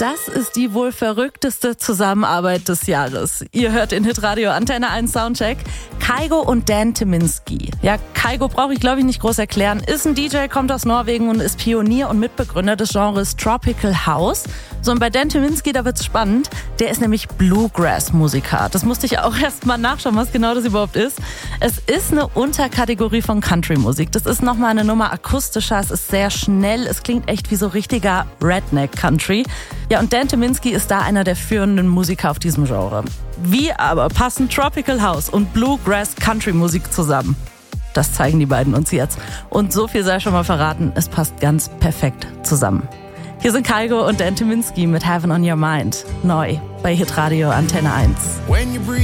Das ist die wohl verrückteste Zusammenarbeit des Jahres. Ihr hört in Hitradio Antenne 1 Soundcheck. Kygo und Dan Tyminski. Ja, Kygo brauche ich glaube ich nicht groß erklären. Ist ein DJ, kommt aus Norwegen und ist Pionier und Mitbegründer des Genres Tropical House. So, und bei Dan Tyminski, da wird's spannend. Der ist nämlich Bluegrass-Musiker. Das musste ich auch erst mal nachschauen, was genau das überhaupt ist. Es ist eine Unterkategorie von Country-Musik. Das ist nochmal eine Nummer akustischer. Es ist sehr schnell. Es klingt echt wie so richtiger Redneck-Country. Ja, und Dan Tyminski ist da einer der führenden Musiker auf diesem Genre. Wie aber passen Tropical House und Bluegrass Country Musik zusammen? Das zeigen die beiden uns jetzt. Und so viel sei schon mal verraten, es passt ganz perfekt zusammen. Hier sind Kygo und Dan Tyminski mit Heaven on Your Mind. Neu bei Hitradio Antenne 1.